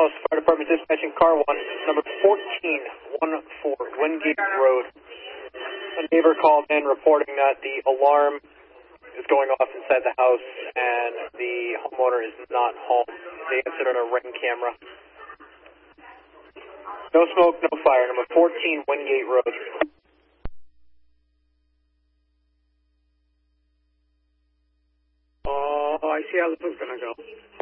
House Fire Department dispatching car 1, number 1414, Wingate Road. A neighbor called in reporting that the alarm is going off inside the house and the homeowner is not home. They answered on a Ring camera. No smoke, no fire. Number 14 Wingate Road. I see how this is going to go.